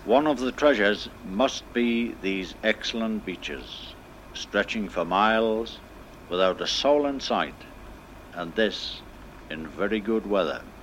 One of the treasures must be these excellent beaches, stretching for miles without a soul in sight, and this in very good weather.